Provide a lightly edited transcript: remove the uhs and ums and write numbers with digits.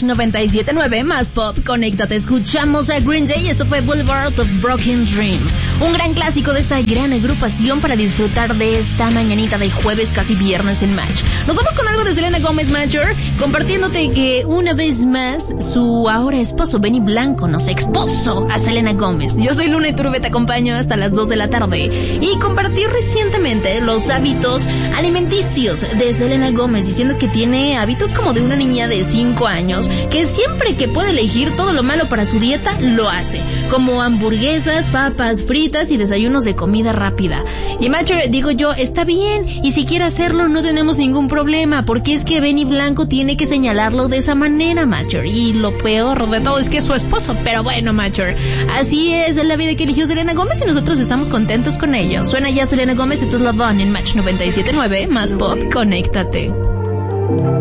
Match 97.9, más pop, conéctate. Escuchamos a Green Day y esto fue Boulevard of Broken Dreams. Un gran clásico de esta gran agrupación para disfrutar de esta mañanita de jueves, casi viernes en Match. Nos vamos con algo de Selena Gómez, Matcher, compartiéndote que una vez más su ahora esposo Benny Blanco nos expuso a Selena Gómez. Yo soy Luna Iturbe, te acompaño hasta las 2 de la tarde y compartí recientemente los hábitos alimenticios de Selena Gómez, diciendo que tiene hábitos como de una niña de 5 años, que siempre que puede elegir todo lo malo para su dieta, lo hace, como hamburguesas, papas fritas y desayunos de comida rápida. Y Matcher, digo yo, está bien, y si quiere hacerlo no tenemos ningún problema, porque es que Benny Blanco tiene que señalarlo de esa manera, Matcher, y lo peor de todo es que es su esposo. Pero bueno, Matcher, así es la vida que eligió Selena Gómez y nosotros estamos contentos con ello. Suena ya Selena Gómez, esto es Love On en Match 97.9, más pop, conéctate.